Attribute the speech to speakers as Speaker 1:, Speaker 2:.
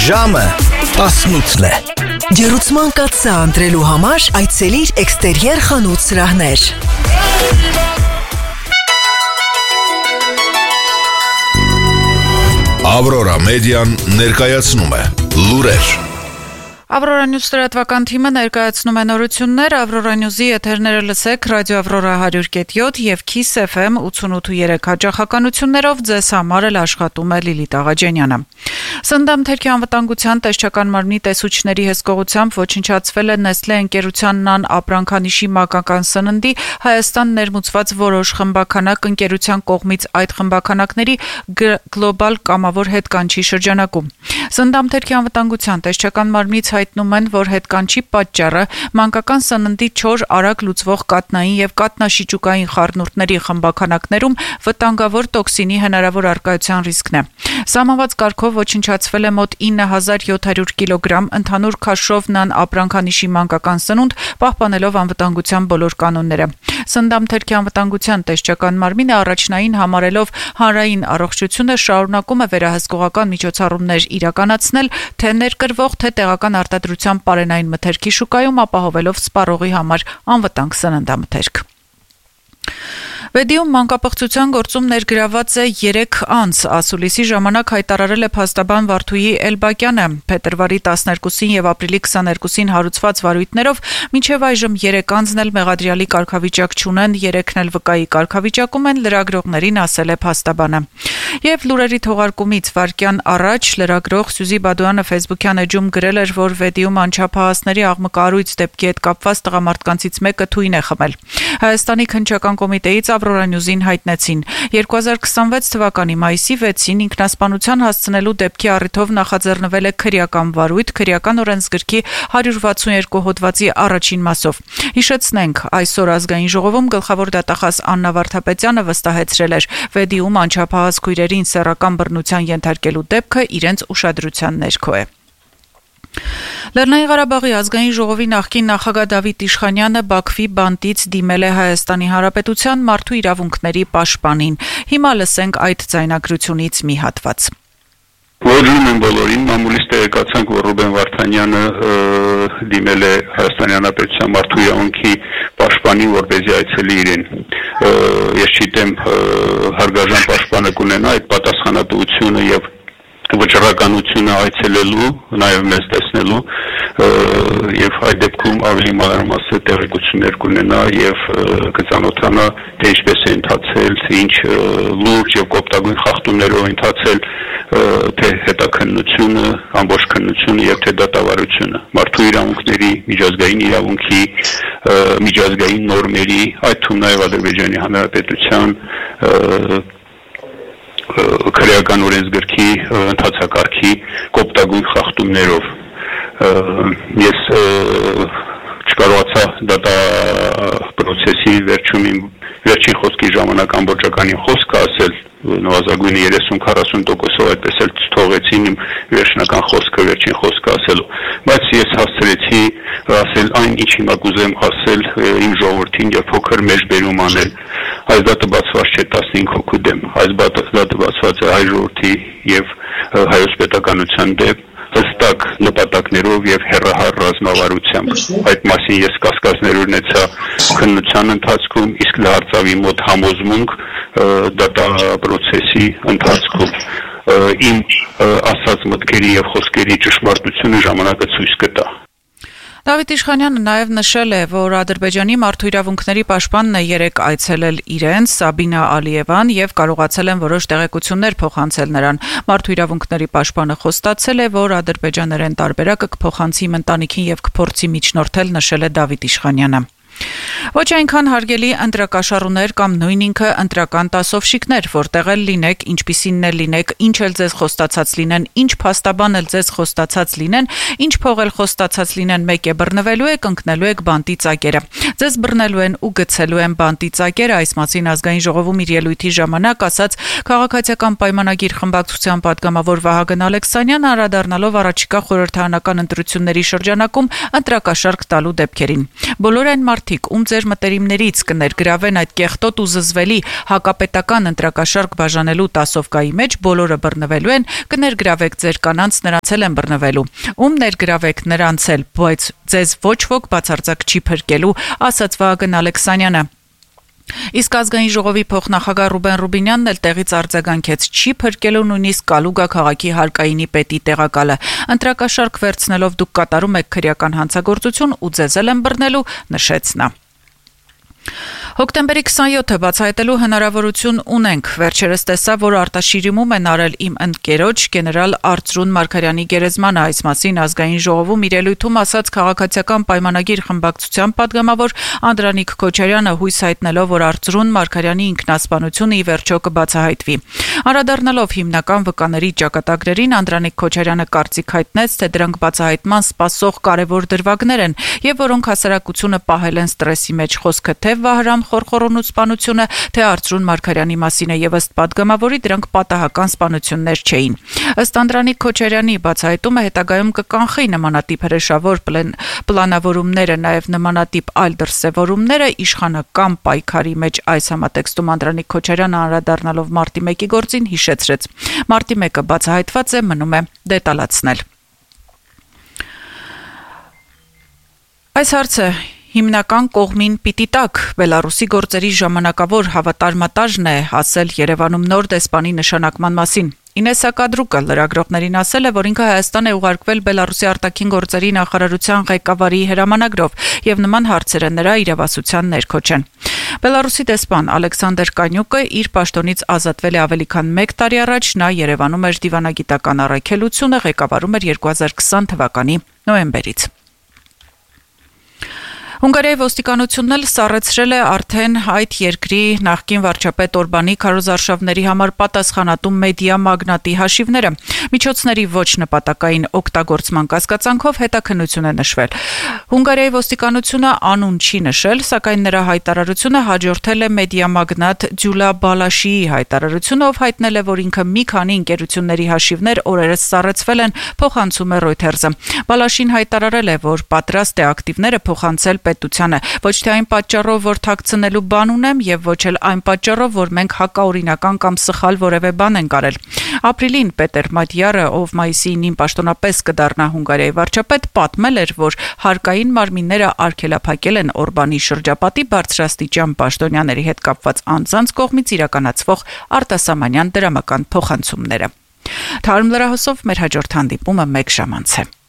Speaker 1: Ժամը 18-ն է։
Speaker 2: Ջերուցման կաթսա ընտրելու համար այցելիր Էքստերիեր խանութ սրահներ։
Speaker 3: Ավրորա մեդիան ներկայացնում է լուրեր։
Speaker 4: Ավրորա Նյուզ լրատվական թիմը ներկայացնում է նորություններ, Ավրորա Նյուզի եթերները լսեք ռադիո Ավրորա 100.7 եւ Kiss FM 88.3 հաճախականություններով ձեզ համար էլ աշխատում է Լիլիթ Աղաջանյանը։ Սնդամթերքի անվտանգության տեսչական մարմնի տեսուչների հսկողությամբ ոչնչացվել է Nestlé ընկերության նան ապրանքանիշի մանկական սննդի Հայաստան ներմուծված որոշ խմբականակ ընկերության կողմից այդ խմբականակների գլոբալ կամավոր հետկանչի շրջանակում։ Սնդամթերքի անվտանգության տեսչական մարմնից հայտնում են, որ հետկանչի պատճառը մանկական սննդի չոր արագ լուծվող կաթնային եւ կաթնաշիճուկային խառնուրդների խմբականակներում վտանգավոր տոքսինի հնարավոր առկայության ռիսկն է։ Սահմանված կարգով ոչնչացվել է մոտ 9700 կիլոգրամ ընդհանուր քաշով նան ապրանքանիշի մանկական սնունդ, պահպանելով անվտանգության բոլոր կանոնները։ Սնդամթերքի անվտանգության տեսչական մարմինը առաջնային համարելով հանրային առողջությունը շարունակում է վերահսկողական միջոցառումներ իրականացնել թե ներկրվող, թե տեղական արտադրության պարենային մթերքի շուկայում ապահովելով սպառողի համար անվտանգ սննդամթերք։ Վեդիում մանկապղծության գործում ներգրաված է 3 անձ, ասուլիսի ժամանակ հայտարարել է փաստաբան Վարդուհի Էլբակյանը։ Փետրվարի 12-ին եւ ապրիլի 22-ին հարուցված վարույթներով մինչեւ այժմ 3 անձն էլ մեղադրյալի կարգավիճակ չունեն, 3-ն էլ վկայի կարգավիճակում են, լրագրողներին ասել է փաստաբանը։ Եվ լուրերի թողարկումից վայրկյան առաջ լրագրող Սյուզի Բադոյանը Facebook-յան էջում գրել էր, որ Վեդիում անչափահասների աղմկահարույց դեպքի հետ կապված տղամարդկանցից մեկը թույն է խմել։ Հայաստանի քննչական կոմիտեից Ավրորա Նյուզին հայտնեցին 2026 թվականի մայիսի 6-ին ինքնասպանության հասցնելու դեպքի առիթով նախաձեռնվել է քրեական վարույթ քրեական օրենսգրքի 162 հոդվածի առաջին մասով։ Հիշեցնենք, այսօր ազգային ժողովում գլխավոր դատախազ Աննա Վարդապետյանը վստահեցրել էր Վեդիում անչափահաս քույրերին սեռական բռնության ենթարկելու դեպքը իրենց ուշադրության ներքո է։ Լեռնային Ղարաբաղի ազգային ժողովի նախկին նախագահ Դավիթ Իշխանյանը Բաքվի բանտից դիմել է Հայաստանի Հանրապետության մարդու իրավունքների պաշտպանին։ Հիմա լսենք այդ ձայնագրությունից մի հատված։
Speaker 5: Ողջունում եմ բոլորին, մամուլից տեղեկացանք, որ Ռուբեն Վարդանյանը դիմել է Հայաստանի Հանրապետության մարդու իրավունքի պաշտպանին, որպեսզի այցելի իրեն։ Ես չգիտեմ, հարգարժան պաշտպանը կունենա այդ պատասխանատվությունը եւ վճռականությունը այցելելու, նաև մեզ տեսնելու եւ այդ դեպքում ավելի մանրամասն տեղեկություններ կունենա եւ կծանոթանա թե ինչպես է ընթացել, ինչ լուրջ եւ կոպտագույն խախտումներով ընթացել թե հետաքննությունը, ամբողջ քննությունը եւ թե դատավարությունը, մարդու իրավունքների, միջազգային իրավունքի, միջազգային նորմերի, այդ թվում նաև Ադրբեջանի Հանրապետության քրեական օրենսգրքի ընթացակարգի կոպտագույն խախտումներով ես չկարողացա դատա պրոցեսի վերջին խոսքի ժամանակ ամբողջականին խոսքը ասել, նվազագույնը 30-40%-ով այդպես էլ թողեցին իմ վերջնական խոսքը, վերջին խոսքը ասելու, բայց ես հասցրեցի ասել այն, ինչ հիմա կուզեմ ասել իմ ժողովրդին եւ փոքր մեջբերում անել։ Այս դատը բացված չէ 15 հոգու դեմ, այս դատը բացված է հայ ժողովրդի եւ հայոց պետականության դեմ հստակ նպատակներով եւ հեռահար ռազմավարությամբ։ Այդ մասին ես կասկածներ ունեցա քննության ընթացքում, իսկ լահարձավի մոտ համոզմունք դատա պրոցեսի ընթացքում։ Իմ ասած մտքերի եւ խոսքերի ճշմարտությունը ժամանակը ցույց կտա։
Speaker 4: Դավիթ Իշխանյանը նաև նշել է, որ Ադրբեջանի մարդու իրավունքների պաշտպանն է 3 այցելել իրենց, Սաբինա Ալիևան, եւ կարողացել են որոշ տեղեկություններ փոխանցել նրան։ Մարդու իրավունքների պաշտպանը խոստացել է, որ ադրբեջաներեն տարբերակը կփոխանցի իմ ընտանիքին եւ կփորձի միջնորդել, նշել է Դավիթ Իշխանյանը։ Ոչ այնքան հարգելի ընտրակաշառուներ կամ նույն ինքը ընտրական տասովշիկներ, որտեղ էլ լինեք, ինչպիսին էլ լինեք, ինչ էլ ձեզ խոստացած լինեն, ինչ փաստաբան էլ ձեզ խոստացած լինեն, ինչ փող էլ խոստացած լինեն, մեկ է բռնվելու եք, ընկնելու եք բանտի ծակերը։ Ձեզ բռնելու են ու գցելու են բանտի ծակերը, այս մասին ազգային ժողովում իր ելույթի ժամանակ ասաց քաղաքացիական պայմանագիր խմբակցության պատգամավոր Վահագն Ալեքսանյանը, անդրադառնալով առաջիկա խորհրդարանական ընտրությունների շրջանակում ընտրակաշառք տալու դեպքերին։ Բոլոր այն մարդիկ, ում ձեր մտերիմներից կներգրավեն այդ կեղտոտ ու զզվելի հակապետական ընտրակաշարք բաժանելու տասովկայի մեջ, բոլորը բռնվելու են, կներգրավեք ձեր կանանց, նրանց էլ են բռնվելու։ Ում ներգրավեք, նրանց էլ, բայց ձեզ ոչ ոք բացարձակ չի փրկելու, ասաց Վահագն Ալեքսանյանը։ Իսկ ազգային ժողովի փոխնախագահ Ռուբեն Ռուբինյանն էլ տեղից արձագանքեց, չի փրկելու նույնիսկ Կալուգա քաղաքի հարկայինի պետի տեղակալը։ Ընտրակաշարք վերցնելով դուք կատարում եք քրեական հանցագործություն ու ձեզ էլ են բռնելու, նշեց նա։ Հոկտեմբերի 27-ը բացահայտելու հնարավորություն ունենք։ Վերջերս տեսա, որ արտաշիրիմում են արել իմ ընկերոջ գեներալ Արծրուն Մարգարյանի գերեզմանը, այս մասին ազգային ժողովում իր ելույթում ասաց քաղաքացիական պայմանագիր խմբակցության падգամավոր Անդրանիկ Քոչարյանը, հույս հայտնելով, որ Արծրուն Մարգարյանի ինքնասպանությունը ի վերջո կբացահայտվի։ Անդրադառնալով հիմնական վկաների ճակատագրերին, Անդրանիկ Քոչարյանը կարծիք հայտնեց, թե դրանք բացահայտման սպասող կարևոր դրվագներ են, եւ որոնք հասարակությունը պահել են ստրեսի մեջ, խոսքը թե Վահրամ Խորխորոնու սպանությունը, թե Արծրուն Մարգարյանի մասին է, եւ ըստ падգամավորի դրանք պատահական սպանություններ չէին։ Ըստ Անդրանիկ Քոչարյանի բացահայտումը հետագայում կկանխի նմանատիպ հրեշավոր պլանավորումները, նաեւ նմանատիպ այլ դրսևորումները իշխանական պայքարի մեջ։ Այս համատեքստում Անդրանիկ Քոչարյանը անդրադառնալով մարտի 1-ի գործին հիշեցրեց. Մարտի 1-ը բացահայտված է, մնում է դետալացնել։ Այս հարցը հիմնական կողմին պիտի տակ, Բելարուսի գործերի ժամանակավոր հավատարմատաժն է ասել Երևանում նոր դեսպանի նշանակման մասին։ Ինեսա Կադրուկը լրագրողներին ասել է, որ ինքը Հայաստան է ուղարկվել Բելարուսի արտաքին գործերի նախարարության ղեկավարի հրամանագրով եւ նման հարցերը նրա իրավասության ներքո չեն։ Բելարուսի դեսպան Ալեքսանդր Կանյուկը իր պաշտոնից ազատվել է ավելի քան 1 տարի առաջ, նա Երևանում էր դիվանագիտական առաքելությունը, ղեկավարում էր 2020 թվականի նոյեմբերից։ Հունգարիայի ոստիկանությունն էլ սառեցրել է արդեն այդ երկրի նախկին վարչապետ Օրբանի քարոզարշավների համար պատասխանատու մեդիա մագնատի հաշիվները։ Միջոցների ոչ նպատակային օգտագործման կասկածանքով հետաքննություն է նշվել։ Հունգարիայի ոստիկանությունը անուն չի նշել, սակայն նրա հայտարարությունը հաջորդել է մեդիա մագնատ Դյուլա Բալաշիի հայտարարությունը, ով հայտնել է, որ ինքը մի քանի ընկերությունների հաշիվներ օրերս սառեցվել են, փոխանցում է Reuters-ը։ Բալաշին հայտարարել է, որ պատրաստ է ակտիվները փոխանցել պետությանը, ոչ թե այն պատճառով, որ թաքցնելու բան ունեմ եւ ոչ էլ այն պատճառով, որ մենք հակաօրինական կամ սխալ որևէ բան ենք արել։ Ապրիլին Պետեր Մատյարը, ով մայիսի 9-ին պաշտոնապես կդառնա Հունգարիայի վարչապետ, պատմել էր, որ հարկային մարմինները արգելափակել են Օրբանի շրջապատի բարձրաստիճան պաշտոնյաների հետ կապված անձանց կողմից իրականացվող արտասահմանյան դրամական փոխանցումները։ Թարմ լրահոսով մեր հաջորդ հանդիպումը 1 ժամ անց է։